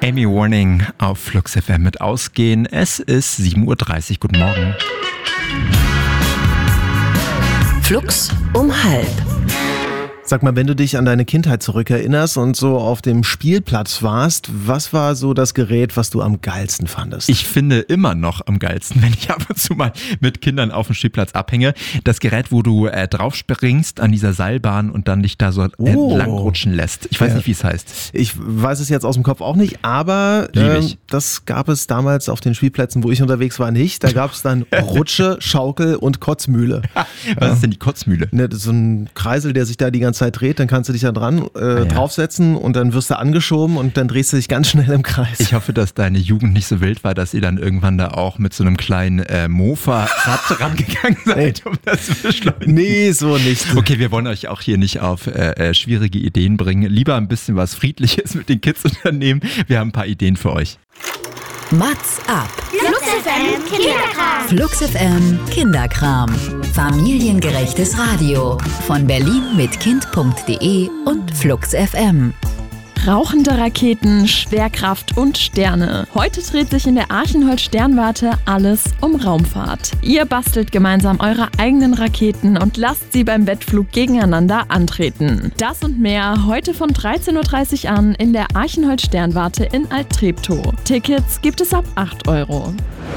Amy Warning auf Flux FM mit Ausgehen. Es ist 7.30 Uhr. Guten Morgen. Flux um 12:30. Sag mal, wenn du dich an deine Kindheit zurückerinnerst und so auf dem Spielplatz warst, was war so das Gerät, was du am geilsten fandest? Ich finde immer noch am geilsten, wenn ich ab und zu mal mit Kindern auf dem Spielplatz abhänge, das Gerät, wo du draufspringst an dieser Seilbahn und dann dich da so entlang rutschen lässt. Ich weiß nicht, wie es heißt. Ich weiß es jetzt aus dem Kopf auch nicht, aber das gab es damals auf den Spielplätzen, wo ich unterwegs war, nicht. Da gab es dann Rutsche, Schaukel und Kotzmühle. Was ist denn die Kotzmühle? Ne, das ist so ein Kreisel, der sich da die ganze Zeit dreht, dann kannst du dich da dran draufsetzen und dann wirst du angeschoben und dann drehst du dich ganz schnell im Kreis. Ich hoffe, dass deine Jugend nicht so wild war, dass ihr dann irgendwann da auch mit so einem kleinen Mofa-Rad rangegangen seid, um das zu beschleunigen. Nee, so nicht. Okay, wir wollen euch auch hier nicht auf schwierige Ideen bringen. Lieber ein bisschen was Friedliches mit den Kids unternehmen. Wir haben ein paar Ideen für euch. Mats ab. Flux FM Kinderkram. Flux FM Kinderkram. Familiengerechtes Radio. Von Berlin mit Kind.de und Flux FM. Rauchende Raketen, Schwerkraft und Sterne. Heute dreht sich in der Archenholz-Sternwarte alles um Raumfahrt. Ihr bastelt gemeinsam eure eigenen Raketen und lasst sie beim Wettflug gegeneinander antreten. Das und mehr heute von 13.30 Uhr an in der Archenholz-Sternwarte in Alt-Treptow. Tickets gibt es ab 8 Euro.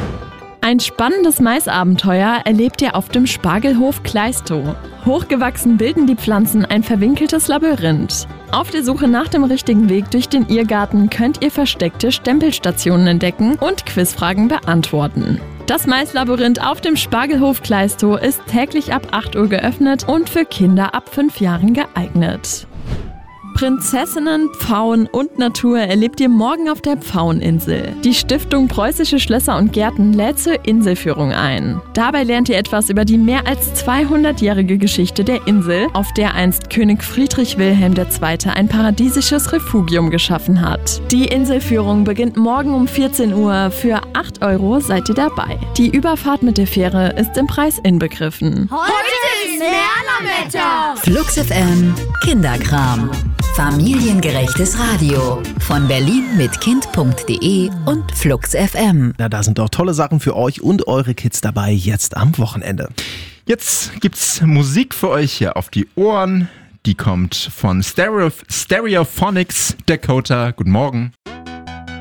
Ein spannendes Maisabenteuer erlebt ihr auf dem Spargelhof Kleistow. Hochgewachsen bilden die Pflanzen ein verwinkeltes Labyrinth. Auf der Suche nach dem richtigen Weg durch den Irrgarten könnt ihr versteckte Stempelstationen entdecken und Quizfragen beantworten. Das Maislabyrinth auf dem Spargelhof Kleistow ist täglich ab 8 Uhr geöffnet und für Kinder ab 5 Jahren geeignet. Prinzessinnen, Pfauen und Natur erlebt ihr morgen auf der Pfaueninsel. Die Stiftung Preußische Schlösser und Gärten lädt zur Inselführung ein. Dabei lernt ihr etwas über die mehr als 200-jährige Geschichte der Insel, auf der einst König Friedrich Wilhelm II. Ein paradiesisches Refugium geschaffen hat. Die Inselführung beginnt morgen um 14 Uhr. Für 8 Euro seid ihr dabei. Die Überfahrt mit der Fähre ist im Preis inbegriffen. Heute ist Lernerwetter. Flux FM Kinderkram. Familiengerechtes Radio. Von Berlin mit Kind.de und Flux FM. Na, da sind doch tolle Sachen für euch und eure Kids dabei jetzt am Wochenende. Jetzt gibt's Musik für euch hier auf die Ohren. Die kommt von Stereophonics Dakota. Guten Morgen.